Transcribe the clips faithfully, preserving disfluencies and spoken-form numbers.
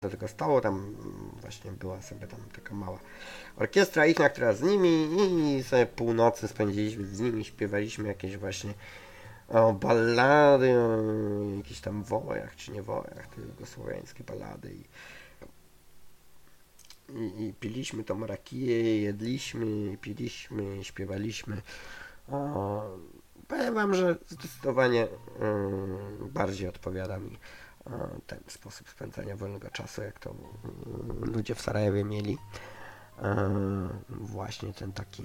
do tego stołu, tam właśnie była sobie tam taka mała orkiestra ich, która z nimi i sobie północy spędziliśmy z nimi, śpiewaliśmy jakieś właśnie o ballady, o jakichś tam wołach, czy nie wołach, tylko słowiańskie ballady i, i, i piliśmy tą rakiję, jedliśmy, piliśmy, śpiewaliśmy. O, powiem wam, że zdecydowanie um, bardziej odpowiada mi ten sposób spędzania wolnego czasu, jak to ludzie w Sarajewie mieli. Właśnie ten taki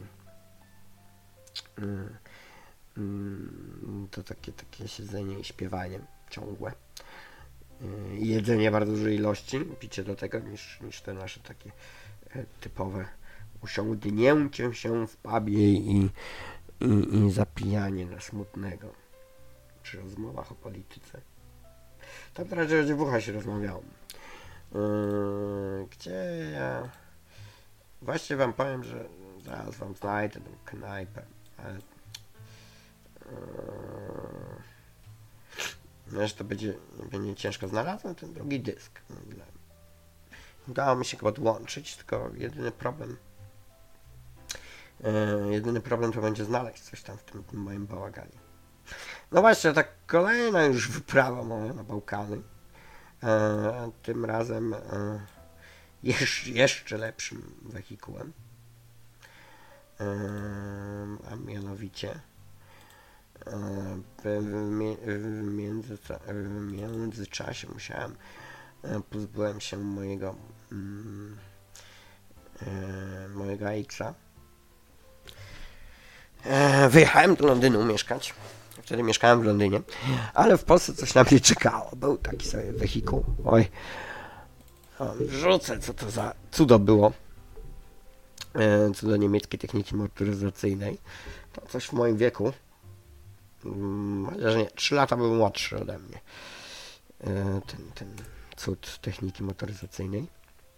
to takie, takie siedzenie i śpiewanie ciągłe. I jedzenie bardzo dużej ilości, picie do tego, niż, niż te nasze takie typowe usiądnięcie się w pubie i, i, i zapijanie na smutnego przy rozmowach o polityce. Tam raczej o dziewuchach się rozmawiało. Yy, gdzie ja... Właśnie wam powiem, że zaraz wam znajdę tę knajpę, ale... Yy, że to będzie, będzie ciężko. Znalazłem ten drugi dysk. Udało mi się go podłączyć, tylko jedyny problem... Yy, jedyny problem to będzie znaleźć coś tam w tym, tym moim bałaganie. No właśnie, tak kolejna już wyprawa moja na Bałkany. E, tym razem e, jeszcze, jeszcze lepszym wehikułem. E, a mianowicie e, w, w, między, w międzyczasie musiałem e, pozbyłem się mojego mm, e, mojego A X-a. E, wyjechałem do Londynu mieszkać. Wtedy mieszkałem w Londynie, ale w Polsce coś na mnie czekało. Był taki sobie wehikuł. Oj, wrzucę, co to za cudo było. E, cudo niemieckiej techniki motoryzacyjnej. To coś w moim wieku. Chociaż nie, trzy lata był młodszy ode mnie. E, ten, ten cud techniki motoryzacyjnej.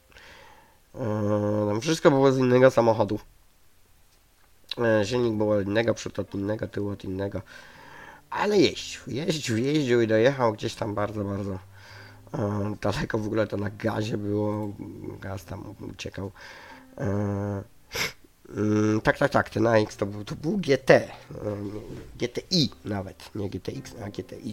E, tam wszystko było z innego samochodu. E, silnik był od innego, przód od innego, tył od innego. Ale jeździł, jeździł, jeździł i dojechał gdzieś tam bardzo, bardzo e, daleko. W ogóle to na gazie było, gaz tam uciekał. E, mm, tak, tak, tak, ten A X to był, to był G T, e, G T I nawet, nie G T X, a G T I.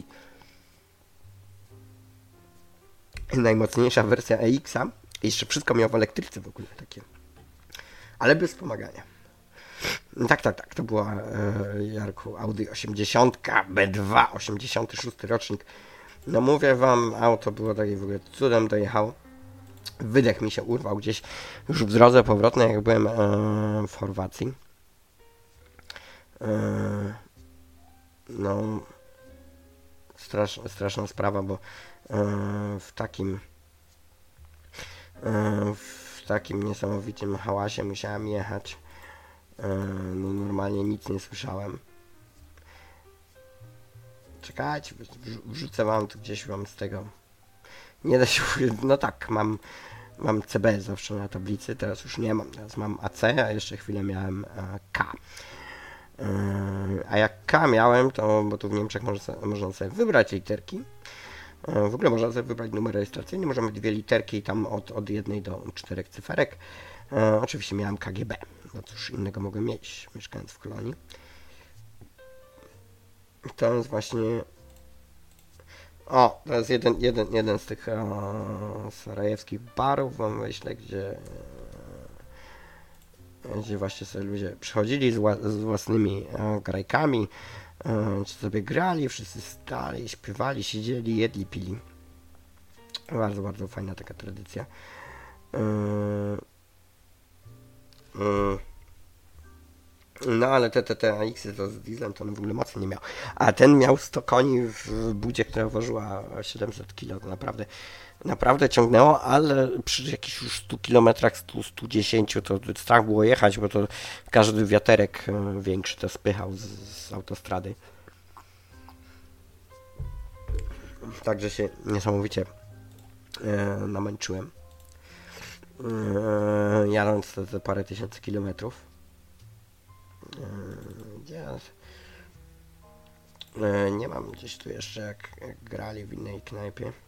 Najmocniejsza wersja A X-a. Jeszcze wszystko miał w elektryce w ogóle takie, ale bez wspomagania. Tak, tak, tak, to była e, Jarku Audi osiemdziesiąt B dwa, osiemdziesiąty szósty rocznik. No mówię wam, auto było takie w ogóle cudem dojechało. Wydech mi się urwał gdzieś już w drodze powrotnej, jak byłem e, w Chorwacji. E, no, strasz, straszna sprawa, bo e, w takim e, w takim niesamowitym hałasie musiałem jechać. No normalnie nic nie słyszałem. Czekajcie, wrzucę wam tu gdzieś wam z tego. Nie da się, no tak, mam mam C B zawsze na tablicy, teraz już nie mam, teraz mam A C, a jeszcze chwilę miałem K. A jak K miałem, to, bo tu w Niemczech można, można sobie wybrać literki. W ogóle można sobie wybrać numer rejestracyjny, możemy dwie literki tam od, od jednej do czterech cyferek. Oczywiście miałem K G B. No cóż innego mogę mieć, mieszkając w Kolonii. To jest właśnie... O, to jest jeden, jeden, jeden z tych o, sarajewskich barów, wam myślę, gdzie, gdzie właśnie sobie ludzie przychodzili z, wła, z własnymi o, grajkami, o, czy sobie grali, wszyscy stali, śpiewali, siedzieli, jedli, pili. Bardzo, bardzo fajna taka tradycja. Yy, yy. No ale te, te, te A X-y to z dieslem to on w ogóle mocy nie miał. A ten miał sto koni w budzie, która ważyła siedemset kilo. To naprawdę, naprawdę ciągnęło, ale przy jakichś już stu kilometrach, stu, stu dziesięciu to strach było jechać, bo to każdy wiaterek większy to spychał z, z autostrady. Także się niesamowicie e, namęczyłem. E, jadąc te, te parę tysięcy kilometrów. Ja nie mam gdzieś tu jeszcze jak, jak grali w innej knajpie.